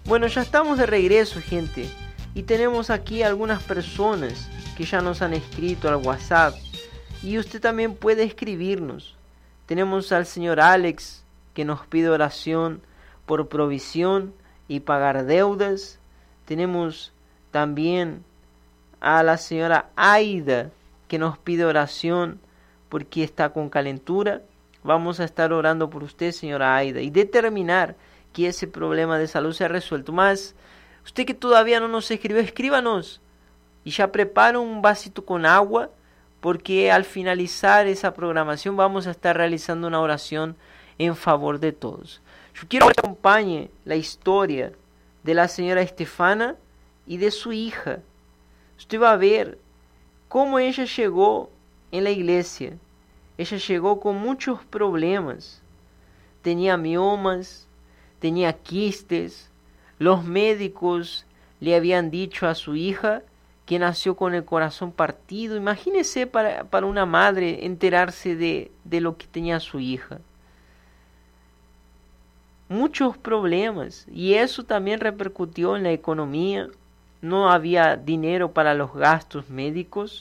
Bueno, ya estamos de regreso, gente. Y tenemos aquí algunas personas que ya nos han escrito al WhatsApp. Y usted también puede escribirnos. Tenemos al señor Alex, que nos pide oración por provisión y pagar deudas. Tenemos también a la señora Aida, que nos pide oración porque está con calentura. Vamos a estar orando por usted, señora Aida, y determinar que ese problema de salud sea resuelto. Más, usted que todavía no nos escribió, escríbanos y ya prepara un vasito con agua, porque al finalizar esa programación vamos a estar realizando una oración en favor de todos. Yo quiero que acompañe la historia de la señora Estefana y de su hija. Usted va a ver cómo ella llegó en la iglesia. Ella llegó con muchos problemas. Tenía miomas, tenía quistes. Los médicos le habían dicho a su hija que nació con el corazón partido. Imagínese para una madre enterarse de lo que tenía su hija. Muchos problemas, y eso también repercutió en la economía. No había dinero para los gastos médicos.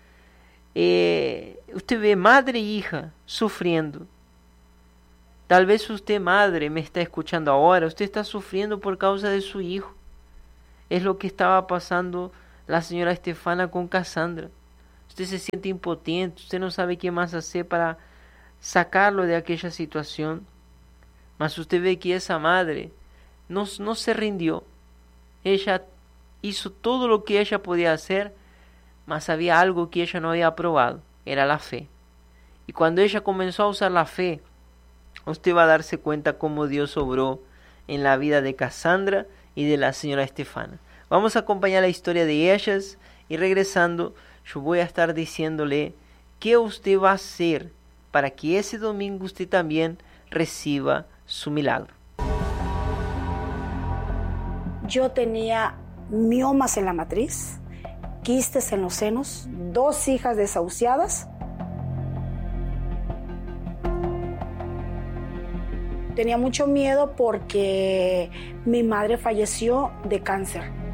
Usted ve madre e hija sufriendo. Tal vez usted, madre, me está escuchando ahora. Usted está sufriendo por causa de su hijo. Es lo que estaba pasando la señora Estefana con Cassandra. Usted se siente impotente. Usted no sabe qué más hacer para sacarlo de aquella situación. Mas usted ve que esa madre no se rindió. Ella hizo todo lo que ella podía hacer, mas había algo que ella no había probado, era la fe. Y cuando ella comenzó a usar la fe, usted va a darse cuenta cómo Dios obró en la vida de Cassandra y de la señora Estefana. Vamos a acompañar la historia de ellas y regresando yo voy a estar diciéndole qué usted va a hacer para que ese domingo usted también reciba su milagro. Yo tenía miomas en la matriz, quistes en los senos, 2 hijas desahuciadas. Tenía mucho miedo porque mi madre falleció de cáncer.